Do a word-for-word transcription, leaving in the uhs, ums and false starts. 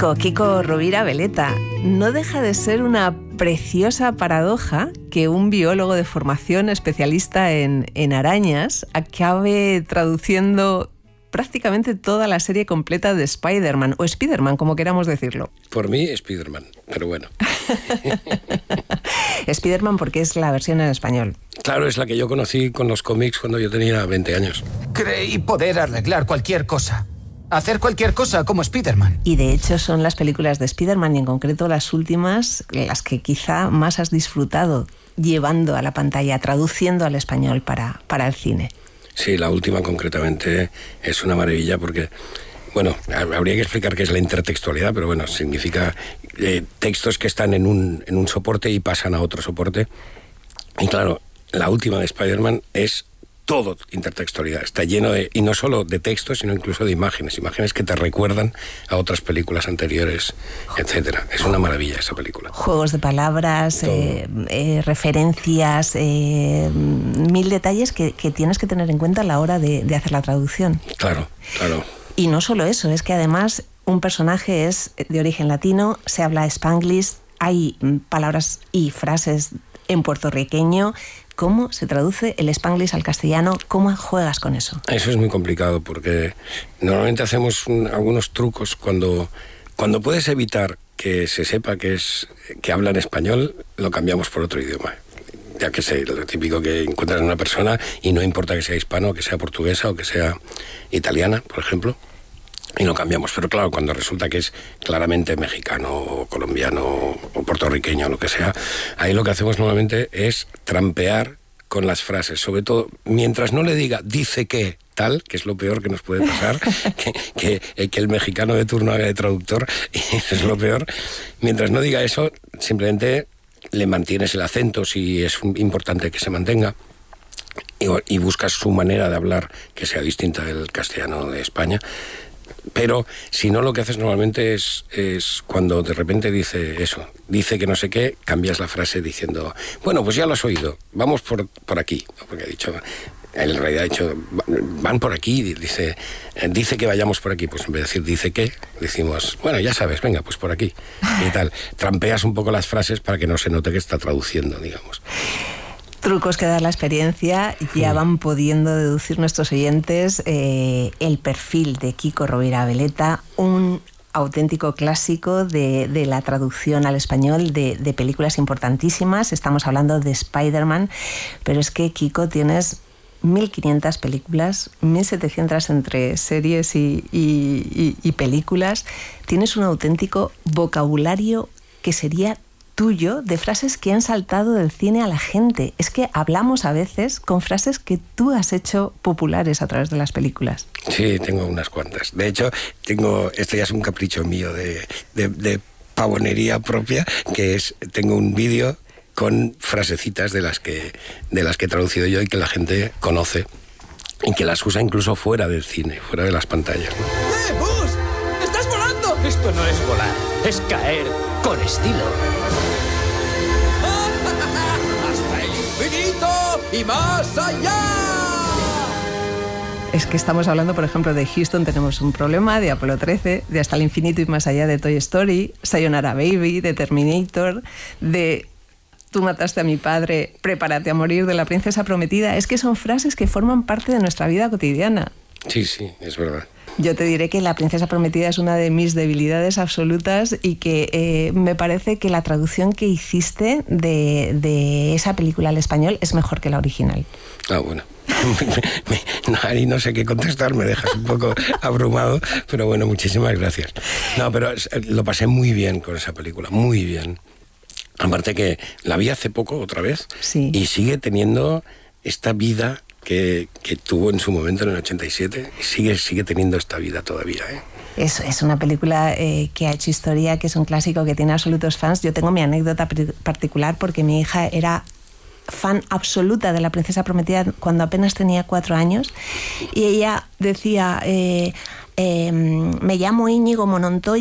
Kiko, Kiko Rovira Veleta. No deja de ser una preciosa paradoja que un biólogo de formación especialista en, en arañas acabe traduciendo prácticamente toda la serie completa de Spider-Man, o Spider-Man, como queramos decirlo. Por mí, Spider-Man, pero bueno. Spider-Man porque es la versión en español. Claro, es la que yo conocí con los cómics cuando yo tenía veinte años. Creí poder arreglar cualquier cosa. Hacer cualquier cosa como Spider-Man. Y de hecho son las películas de Spider-Man y en concreto las últimas, las que quizá más has disfrutado llevando a la pantalla, traduciendo al español para, para el cine. Sí, la última concretamente es una maravilla porque, bueno, habría que explicar qué es la intertextualidad, pero bueno, significa eh, textos que están en un, en un soporte y pasan a otro soporte. Y claro, la última de Spider-Man es todo intertextualidad, está lleno de, y no solo de textos, sino incluso de imágenes, imágenes que te recuerdan a otras películas anteriores, etcétera. Es una maravilla esa película. Juegos de palabras, eh, eh, referencias, eh, mil detalles que, que tienes que tener en cuenta a la hora de, de hacer la traducción. Claro, claro. Y no solo eso, es que además un personaje es de origen latino, se habla spanglish, hay palabras y frases en puertorriqueño. ¿Cómo se traduce el spanglish al castellano? ¿Cómo juegas con eso? Eso es muy complicado porque normalmente hacemos un, algunos trucos cuando, cuando puedes evitar que se sepa que, es, que hablan español, lo cambiamos por otro idioma. Ya que sé, lo típico que encuentras en una persona y no importa que sea hispano, que sea portuguesa o que sea italiana, por ejemplo, y lo cambiamos. Pero claro, cuando resulta que es claramente mexicano o colombiano o puertorriqueño o lo que sea, ahí lo que hacemos normalmente es trampear con las frases, sobre todo mientras no le diga dice que tal, que es lo peor que nos puede pasar, que, que, que el mexicano de turno haga de traductor, y eso es lo peor. Mientras no diga eso, simplemente le mantienes el acento si es importante que se mantenga, y, y buscas su manera de hablar que sea distinta del castellano de España. Pero si no, lo que haces normalmente es, es cuando de repente dice eso, dice que no sé qué, cambias la frase diciendo, bueno, pues ya lo has oído, vamos por, por aquí, porque ha dicho, en realidad ha dicho, van por aquí, dice, dice que vayamos por aquí, pues en vez de decir dice que, decimos, bueno, ya sabes, venga, pues por aquí, y tal. Trampeas un poco las frases para que no se note que está traduciendo, digamos. Trucos que da la experiencia, ya van pudiendo deducir nuestros oyentes eh, el perfil de Kiko Rovira Veleta, un auténtico clásico de, de la traducción al español de, de películas importantísimas. Estamos hablando de Spider-Man, pero es que, Kiko, tienes mil quinientas películas, mil setecientas entre series y, y, y, y películas. Tienes un auténtico vocabulario que sería tuyo, de frases que han saltado del cine a la gente. Es que hablamos a veces con frases que tú has hecho populares a través de las películas. Sí, tengo unas cuantas. De hecho, tengo, esto ya es un capricho mío de, de, de pavonería propia, que es, tengo un vídeo con frasecitas de las que de las que he traducido yo y que la gente conoce y que las usa incluso fuera del cine, fuera de las pantallas, ¿no? ¡Eh, Buzz! ¡Estás volando! Esto no es volar, es caer con estilo. ¡Hasta el infinito y más allá! Es que estamos hablando, por ejemplo, de Houston tenemos un problema, de Apolo trece, de Hasta el infinito y más allá, de Toy Story, Sayonara Baby, de Terminator, de Tú mataste a mi padre, prepárate a morir, de La princesa prometida. Es que son frases que forman parte de nuestra vida cotidiana. Sí, sí, es verdad. Yo te diré que La princesa prometida es una de mis debilidades absolutas y que eh, me parece que la traducción que hiciste de, de esa película al español es mejor que la original. Ah, bueno. No, Ari, no sé qué contestar, me dejas un poco abrumado, pero bueno, muchísimas gracias. No, pero lo pasé muy bien con esa película, muy bien. Aparte que la vi hace poco, otra vez, sí, y sigue teniendo esta vida que, que tuvo en su momento en el ochenta y siete, y sigue, sigue teniendo esta vida todavía, ¿eh? Es, es una película eh, que ha hecho historia, que es un clásico, que tiene absolutos fans. Yo tengo mi anécdota particular porque mi hija era fan absoluta de La princesa prometida cuando apenas tenía cuatro años y ella decía, eh, eh, me llamo Íñigo Monontoy